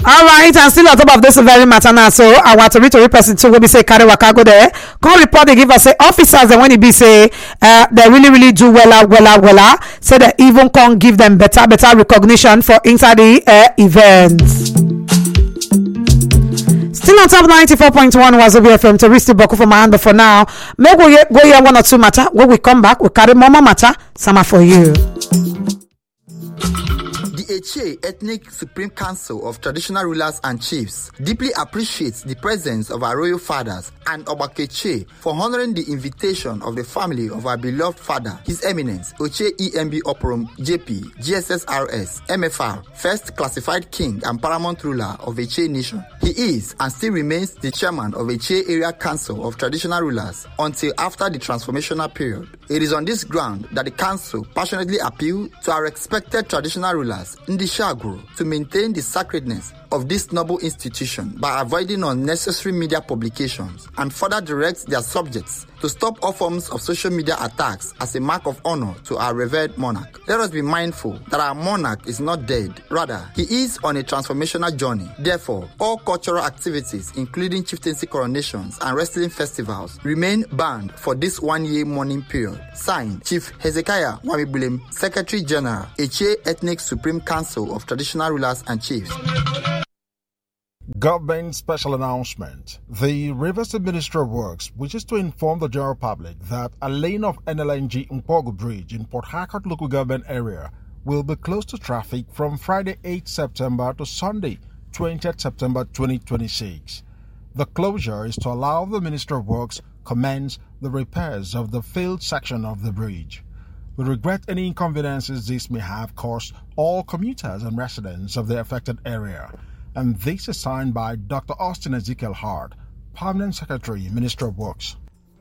All right, and still on top of this very matter now, so I want to read to person too. Will be say carry waka go there. Come report they give us say officers, and when it be say they really do wella. Say they even can give them better recognition for inside the events. Still on top 94.1 was FM to reach the Boku for my hand, but for now, maybe we go here one or two matter. When we come back, we carry more matter. Summer for you. The Eche Ethnic Supreme Council of Traditional Rulers and Chiefs deeply appreciates the presence of our royal fathers and Obakeche for honoring the invitation of the family of our beloved father, His Eminence Oche EMB Oprom JP GSSRS MFR, first classified king and paramount ruler of Eche Nation. He is and still remains the chairman of Eche Area Council of Traditional Rulers until after the transformational period. It is on this ground that the council passionately appeals to our respected traditional rulers in the Shaguru to maintain the sacredness of this noble institution by avoiding unnecessary media publications and further direct their subjects to stop all forms of social media attacks as a mark of honor to our revered monarch. Let us be mindful that our monarch is not dead, rather, he is on a transformational journey. Therefore, all cultural activities, including chieftaincy coronations and wrestling festivals, remain banned for this 1 year mourning period. Signed, Chief Hezekiah Wamibulem, Secretary General, Eche Ethnic Supreme Council of Traditional Rulers and Chiefs. Government special announcement. The Rivers State Ministry of Works wishes to inform the general public that a lane of NLNG Mpogo Bridge in Port Harcourt local government area will be closed to traffic from Friday 8 September to Sunday 20th September 2026. The closure is to allow the Ministry of Works commence the repairs of the failed section of the bridge. We regret any inconveniences this may have caused all commuters and residents of the affected area. And this is signed by Dr. Austin Ezekiel Hart, Permanent Secretary, Minister of Works.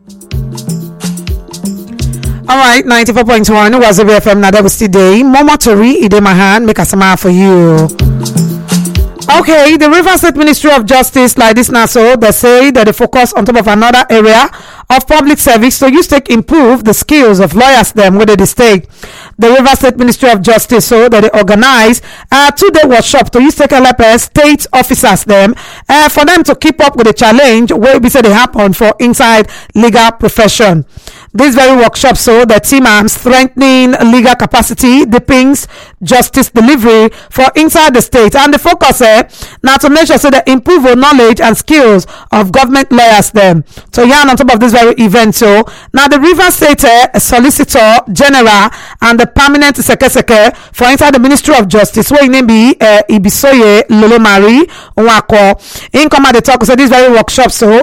All right, 94.1 was FM Nadabus today. Momotori ide my hand, make a smile for you. Okay, the Rivers State Ministry of Justice, like this now, so they say that they focus on top of another area of public service so you take improve the skills of lawyers them within the state. The Rivers State Ministry of Justice, so that they organize a 2-day workshop to use take help state officers them for them to keep up with the challenge where we say they happen for inside legal profession. This very workshop, so the team arms strengthening legal capacity, deepens justice delivery for inside the state, and the focus now to make sure so they improve our knowledge and skills of government lawyers them. So on top of this very event, so now the Rivers State Solicitor General and the Permanent Secretary for inside the Ministry of Justice, where name be Ibisoye Lolomari Nwako. In come at the talk, so this very workshop, so